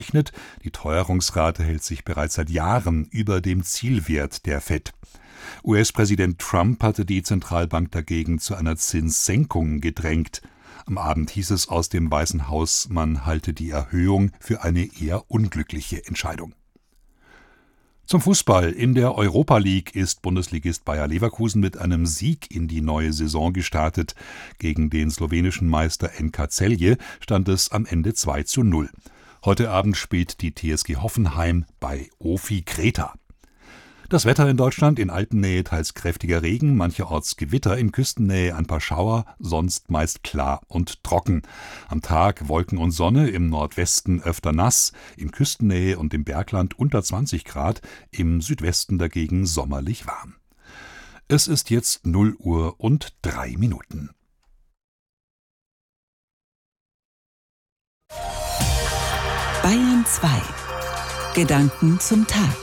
Die Teuerungsrate hält sich bereits seit Jahren über dem Zielwert der FED. US-Präsident Trump hatte die Zentralbank dagegen zu einer Zinssenkung gedrängt. Am Abend hieß es aus dem Weißen Haus, man halte die Erhöhung für eine eher unglückliche Entscheidung. Zum Fußball. In der Europa League ist Bundesligist Bayer Leverkusen mit einem Sieg in die neue Saison gestartet. Gegen den slowenischen Meister NK Celje stand es am Ende 2:0. Heute Abend spielt die TSG Hoffenheim bei OFI Kreta. Das Wetter in Deutschland: in Alpennähe teils kräftiger Regen, mancherorts Gewitter, in Küstennähe ein paar Schauer, sonst meist klar und trocken. Am Tag Wolken und Sonne, im Nordwesten öfter nass, in Küstennähe und im Bergland unter 20 Grad, im Südwesten dagegen sommerlich warm. Es ist jetzt 0:03. Bayern 2. Gedanken zum Tag.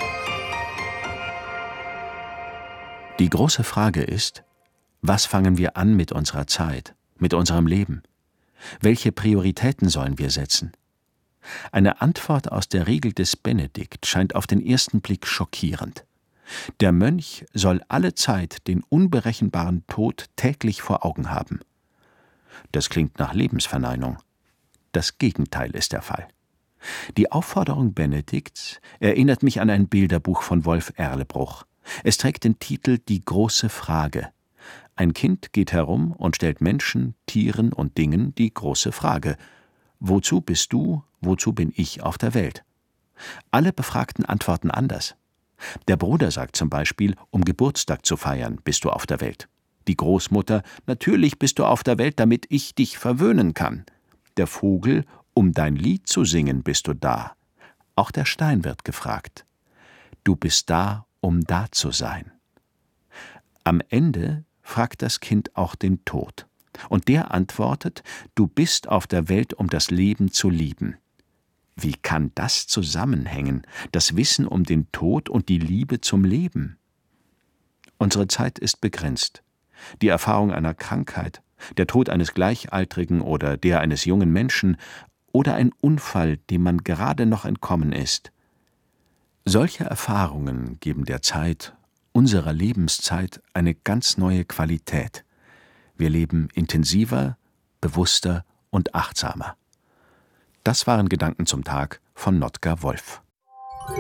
Die große Frage ist, was fangen wir an mit unserer Zeit, mit unserem Leben? Welche Prioritäten sollen wir setzen? Eine Antwort aus der Regel des Benedikt scheint auf den ersten Blick schockierend. Der Mönch soll alle Zeit den unberechenbaren Tod täglich vor Augen haben. Das klingt nach Lebensverneinung. Das Gegenteil ist der Fall. Die Aufforderung Benedikts erinnert mich an ein Bilderbuch von Wolf Erlebruch. Es trägt den Titel »Die große Frage«. Ein Kind geht herum und stellt Menschen, Tieren und Dingen die große Frage: Wozu bist du, wozu bin ich auf der Welt? Alle Befragten antworten anders. Der Bruder sagt zum Beispiel, um Geburtstag zu feiern, bist du auf der Welt. Die Großmutter: Natürlich bist du auf der Welt, damit ich dich verwöhnen kann. Der Vogel: um dein Lied zu singen bist du da. Auch der Stein wird gefragt: Du bist da, um da zu sein. Am Ende fragt das Kind auch den Tod. Und der antwortet: Du bist auf der Welt, um das Leben zu lieben. Wie kann das zusammenhängen, das Wissen um den Tod und die Liebe zum Leben? Unsere Zeit ist begrenzt. Die Erfahrung einer Krankheit, der Tod eines Gleichaltrigen oder der eines jungen Menschen oder ein Unfall, dem man gerade noch entkommen ist. Solche Erfahrungen geben der Zeit, unserer Lebenszeit, eine ganz neue Qualität. Wir leben intensiver, bewusster und achtsamer. Das waren Gedanken zum Tag von Notker Wolf.